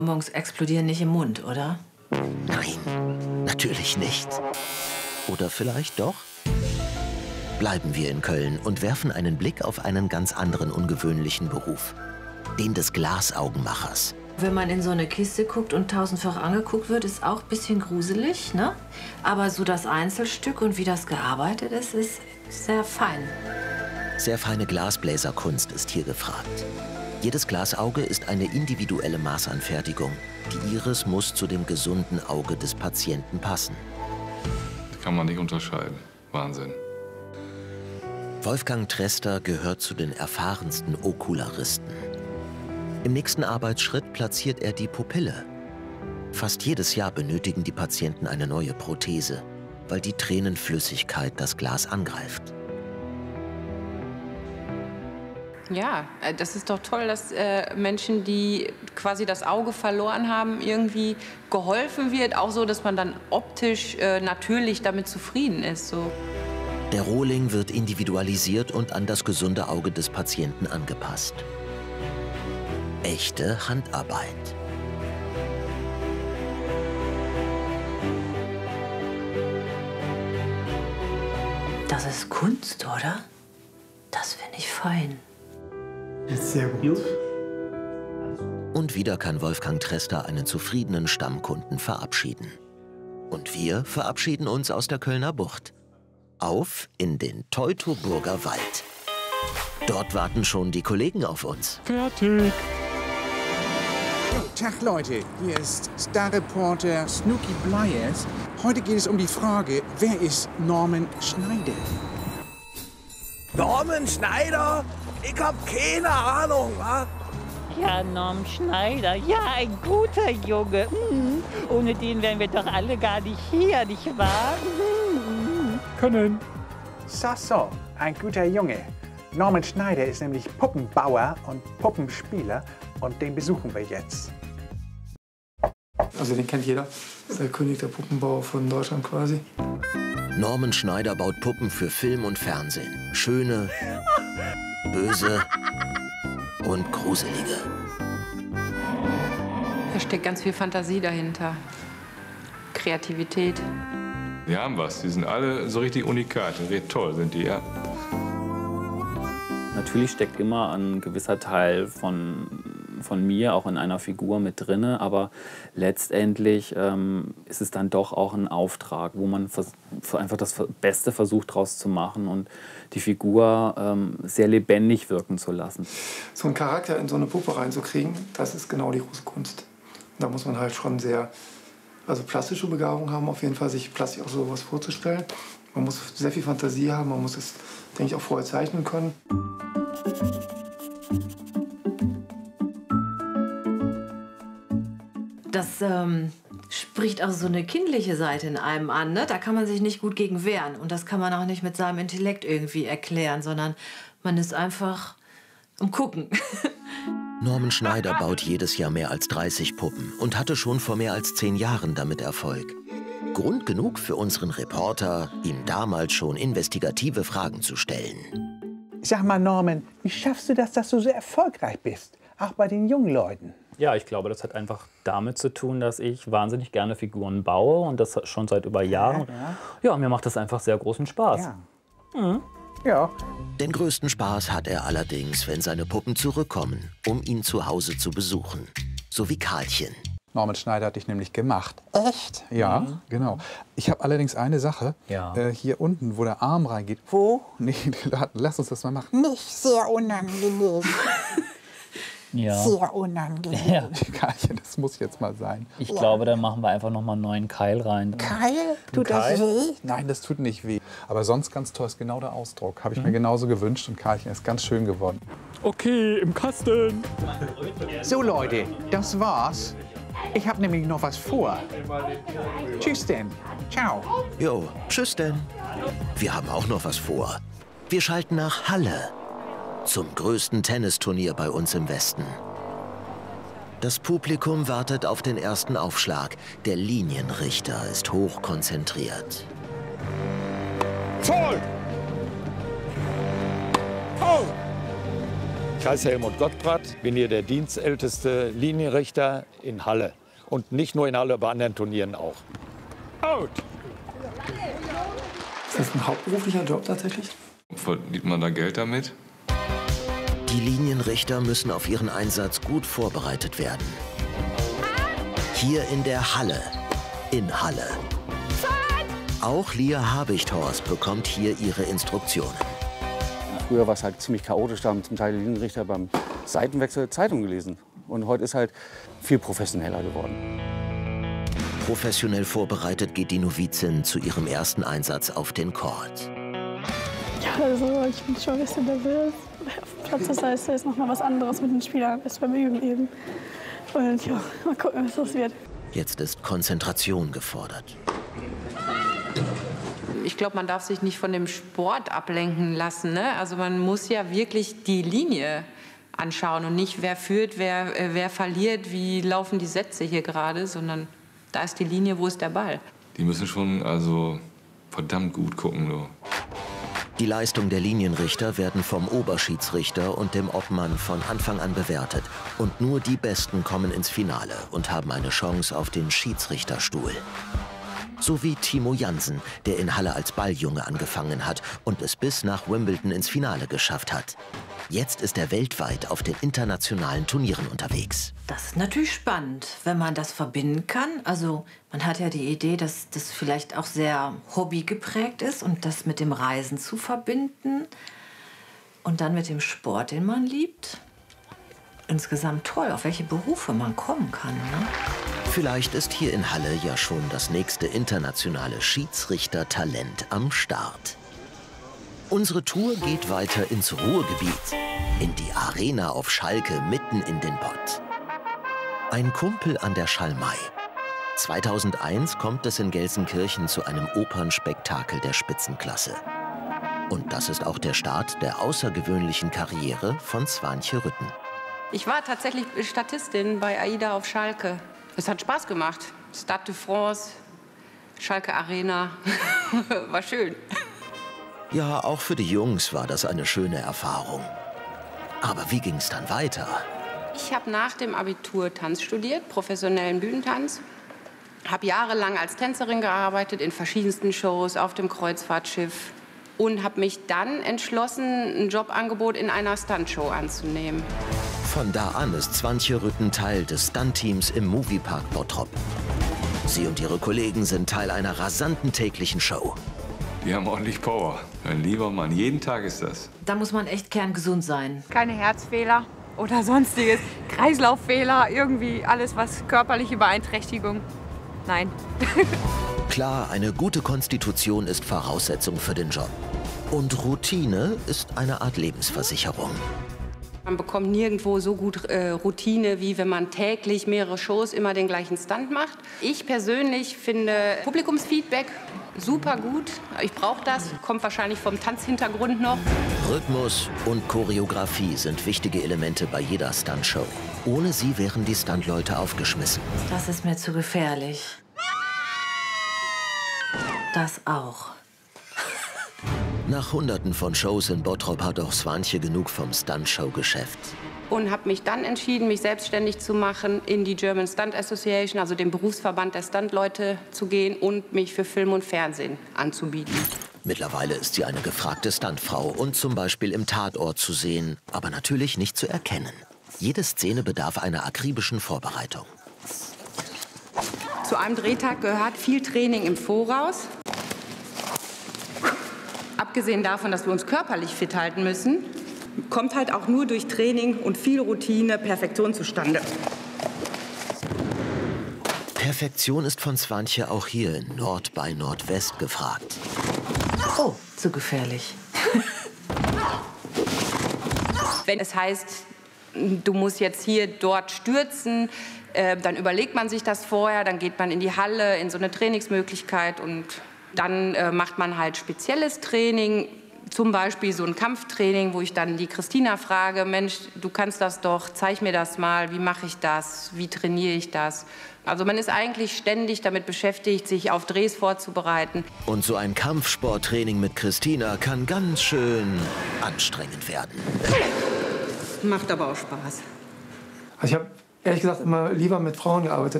Bonbons explodieren nicht im Mund, oder? Nein, natürlich nicht. Oder vielleicht doch? Bleiben wir in Köln und werfen einen Blick auf einen ganz anderen ungewöhnlichen Beruf. Den des Glasaugenmachers. Wenn man in so eine Kiste guckt und tausendfach angeguckt wird, ist auch ein bisschen gruselig, ne? Aber so das Einzelstück und wie das gearbeitet ist, ist sehr fein. Sehr feine Glasbläserkunst ist hier gefragt. Jedes Glasauge ist eine individuelle Maßanfertigung. Die Iris muss zu dem gesunden Auge des Patienten passen. Das kann man nicht unterscheiden. Wahnsinn. Wolfgang Trester gehört zu den erfahrensten Okularisten. Im nächsten Arbeitsschritt platziert er die Pupille. Fast jedes Jahr benötigen die Patienten eine neue Prothese, weil die Tränenflüssigkeit das Glas angreift. Ja, das ist doch toll, dass Menschen, die quasi das Auge verloren haben, irgendwie geholfen wird. Auch so, dass man dann optisch natürlich damit zufrieden ist. So. Der Rohling wird individualisiert und an das gesunde Auge des Patienten angepasst. Echte Handarbeit. Das ist Kunst, oder? Das finde ich fein. Ist sehr gut. Und wieder kann Wolfgang Trester einen zufriedenen Stammkunden verabschieden. Und wir verabschieden uns aus der Kölner Bucht. Auf in den Teutoburger Wald. Dort warten schon die Kollegen auf uns. Fertig. Tag Leute, hier ist Starreporter Snooky Blyers. Heute geht es um die Frage, wer ist Norman Schneider? Norman Schneider? Ich hab keine Ahnung, wa? Ja, Norm Schneider, ja, ein guter Junge. Ohne den wären wir doch alle gar nicht hier, nicht wahr? Können. So, ein guter Junge. Norman Schneider ist nämlich Puppenbauer und Puppenspieler und den besuchen wir jetzt. Also den kennt jeder. Das ist der König der Puppenbauer von Deutschland quasi. Norman Schneider baut Puppen für Film und Fernsehen. Schöne, böse und gruselige. Da steckt ganz viel Fantasie dahinter. Kreativität. Die haben was. Die sind alle so richtig unikat. Toll sind die, ja. Natürlich steckt immer ein gewisser Teil von mir auch in einer Figur mit drin, aber letztendlich ist es dann doch auch ein Auftrag, wo man einfach das Beste versucht daraus zu machen und die Figur sehr lebendig wirken zu lassen. So einen Charakter in so eine Puppe reinzukriegen, das ist genau die große Kunst. Da muss man halt schon also plastische Begabung haben, auf jeden Fall sich plastisch auch sowas vorzustellen. Man muss sehr viel Fantasie haben, man muss es, denke ich, auch vorher zeichnen können. Das spricht auch so eine kindliche Seite in einem an, ne? Da kann man sich nicht gut gegen wehren. Und das kann man auch nicht mit seinem Intellekt irgendwie erklären, sondern man ist einfach am Gucken. Norman Schneider baut jedes Jahr mehr als 30 Puppen und hatte schon vor mehr als 10 Jahren damit Erfolg. Grund genug für unseren Reporter, ihm damals schon investigative Fragen zu stellen. Sag mal, Norman, wie schaffst du das, dass du so erfolgreich bist? Auch bei den jungen Leuten. Ja, ich glaube, das hat einfach damit zu tun, dass ich wahnsinnig gerne Figuren baue und das schon seit über Jahren. Ja, mir macht das einfach sehr großen Spaß. Ja. Ja. Den größten Spaß hat er allerdings, wenn seine Puppen zurückkommen, um ihn zu Hause zu besuchen. So wie Karlchen. Norman Schneider hat dich nämlich gemacht. Echt? Ja, genau. Ich habe allerdings eine Sache. Ja. Hier unten, wo der Arm reingeht. Wo? Nee, lass uns das mal machen. Nicht sehr unangenehm. Ja. Sehr unangenehm. Ja. Karlchen, das muss jetzt mal sein. Ich glaube, dann machen wir einfach noch mal einen neuen Keil rein. Keil? Tut das weh? Nein, das tut nicht weh. Aber sonst ganz toll, ist genau der Ausdruck. Habe ich mir genauso gewünscht und Karlchen ist ganz schön geworden. Okay, im Kasten. So Leute, das war's. Ich habe nämlich noch was vor. Tschüss denn. Ciao. Jo, tschüss denn. Wir haben auch noch was vor. Wir schalten nach Halle. Zum größten Tennisturnier bei uns im Westen. Das Publikum wartet auf den ersten Aufschlag. Der Linienrichter ist hochkonzentriert. Voll! Ich heiße Helmut Gottbrat, bin hier der dienstälteste Linienrichter in Halle. Und nicht nur in Halle, bei anderen Turnieren auch. Out! Ist das ein hauptberuflicher Job tatsächlich? Verdient man da Geld damit? Die Linienrichter müssen auf ihren Einsatz gut vorbereitet werden. Hier in der Halle. In Halle. Auch Lia Habichthorst bekommt hier ihre Instruktionen. Früher war es halt ziemlich chaotisch, da haben zum Teil die Linienrichter beim Seitenwechsel Zeitung gelesen. Und heute ist halt viel professioneller geworden. Professionell vorbereitet geht die Novizin zu ihrem ersten Einsatz auf den Court. Ja, also ich bin schon ein bisschen nervös. Auf dem Platz, das heißt, da ist noch mal was anderes mit den Spielern als beim Üben eben. Und ja, mal gucken, was das wird. Jetzt ist Konzentration gefordert. Ich glaube, man darf sich nicht von dem Sport ablenken lassen, ne? Also man muss ja wirklich die Linie anschauen und nicht, wer führt, wer verliert, wie laufen die Sätze hier gerade, sondern da ist die Linie, wo ist der Ball. Die müssen schon also verdammt gut gucken. So. Die Leistung der Linienrichter werden vom Oberschiedsrichter und dem Obmann von Anfang an bewertet. Und nur die Besten kommen ins Finale und haben eine Chance auf den Schiedsrichterstuhl. So wie Timo Jansen, der in Halle als Balljunge angefangen hat und es bis nach Wimbledon ins Finale geschafft hat. Jetzt ist er weltweit auf den internationalen Turnieren unterwegs. Das ist natürlich spannend, wenn man das verbinden kann. Also man hat ja die Idee, dass das vielleicht auch sehr hobbygeprägt ist und das mit dem Reisen zu verbinden und dann mit dem Sport, den man liebt. Insgesamt toll, auf welche Berufe man kommen kann. Ne? Vielleicht ist hier in Halle ja schon das nächste internationale Schiedsrichtertalent am Start. Unsere Tour geht weiter ins Ruhrgebiet, in die Arena auf Schalke mitten in den Pott. Ein Kumpel an der Schalmei. 2001 kommt es in Gelsenkirchen zu einem Opernspektakel der Spitzenklasse. Und das ist auch der Start der außergewöhnlichen Karriere von Swanche Rütten. Ich war tatsächlich Statistin bei AIDA auf Schalke. Es hat Spaß gemacht. Stade de France, Schalke Arena, war schön. Ja, auch für die Jungs war das eine schöne Erfahrung. Aber wie ging es dann weiter? Ich habe nach dem Abitur Tanz studiert, professionellen Bühnentanz. Habe jahrelang als Tänzerin gearbeitet, in verschiedensten Shows, auf dem Kreuzfahrtschiff. Und habe mich dann entschlossen, ein Jobangebot in einer Stuntshow anzunehmen. Von da an ist Swanche Rütten Teil des Stunt-Teams im Moviepark Bottrop. Sie und ihre Kollegen sind Teil einer rasanten täglichen Show. Die haben ordentlich Power. Mein lieber Mann, jeden Tag ist das. Da muss man echt kerngesund sein. Keine Herzfehler oder sonstiges. Kreislauffehler, irgendwie alles, was körperliche Beeinträchtigung. Nein. Klar, eine gute Konstitution ist Voraussetzung für den Job. Und Routine ist eine Art Lebensversicherung. Man bekommt nirgendwo so gut Routine, wie wenn man täglich mehrere Shows immer den gleichen Stunt macht. Ich persönlich finde Publikumsfeedback super gut. Ich brauche das, kommt wahrscheinlich vom Tanzhintergrund noch. Rhythmus und Choreografie sind wichtige Elemente bei jeder Stuntshow. Ohne sie wären die Stuntleute aufgeschmissen. Das ist mir zu gefährlich. Das auch. Nach Hunderten von Shows in Bottrop hat auch Swanche genug vom Stuntshow-Geschäft. Und habe mich dann entschieden, mich selbstständig zu machen, in die German Stunt Association, also den Berufsverband der Stuntleute, zu gehen und mich für Film und Fernsehen anzubieten. Mittlerweile ist sie eine gefragte Stuntfrau und zum Beispiel im Tatort zu sehen, aber natürlich nicht zu erkennen. Jede Szene bedarf einer akribischen Vorbereitung. Zu einem Drehtag gehört viel Training im Voraus. Abgesehen davon, dass wir uns körperlich fit halten müssen, kommt halt auch nur durch Training und viel Routine Perfektion zustande. Perfektion ist von Swanche auch hier in Nord bei Nordwest gefragt. Oh, zu gefährlich. Wenn es heißt, du musst jetzt hier, dort stürzen, dann überlegt man sich das vorher, dann geht man in die Halle, in so eine Trainingsmöglichkeit und dann macht man halt spezielles Training, zum Beispiel so ein Kampftraining, wo ich dann die Christina frage, Mensch, du kannst das doch, zeig mir das mal, wie mache ich das, wie trainiere ich das? Also man ist eigentlich ständig damit beschäftigt, sich auf Drehs vorzubereiten. Und so ein Kampfsporttraining mit Christina kann ganz schön anstrengend werden. Macht aber auch Spaß. Also ich habe ehrlich gesagt immer lieber mit Frauen gearbeitet.